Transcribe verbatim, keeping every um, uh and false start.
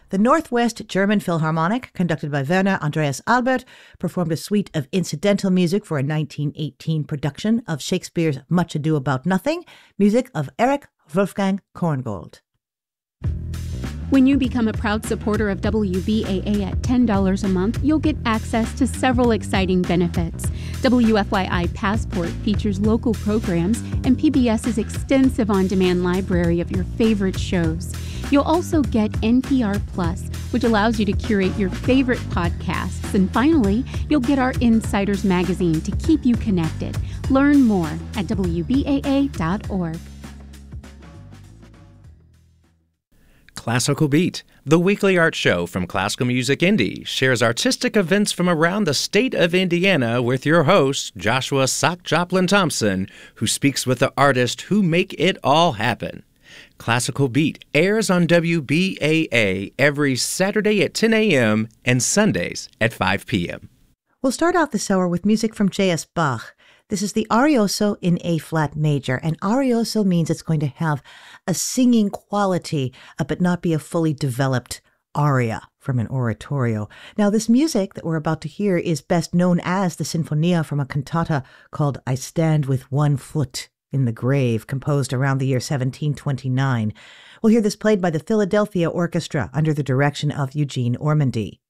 The Northwest German Philharmonic, conducted by Werner Andreas Albert, performed a suite of incidental music for a nineteen eighteen production of Shakespeare's Much Ado About Nothing, music of Erich Wolfgang Korngold. When you become a proud supporter of W B A A at ten dollars a month, you'll get access to several exciting benefits. W F Y I Passport features local programs and PBS's extensive on-demand library of your favorite shows. You'll also get N P R Plus, which allows you to curate your favorite podcasts. And finally, you'll get our Insiders magazine to keep you connected. Learn more at W B A A dot org. Classical Beat, the weekly art show from Classical Music Indie, shares artistic events from around the state of Indiana with your host, Joshua Sock Joplin Thompson, who speaks with the artists who make it all happen. Classical Beat airs on W B A A every Saturday at ten a.m. and Sundays at five p.m. We'll start out this hour with music from J S. Bach. This is the Arioso in A-flat major, and Arioso means it's going to have a singing quality, uh, but not be a fully developed aria from an oratorio. Now, this music that we're about to hear is best known as the Sinfonia from a cantata called I Stand with One Foot in the Grave, composed around the year seventeen twenty-nine. We'll hear this played by the Philadelphia Orchestra under the direction of Eugene Ormandy.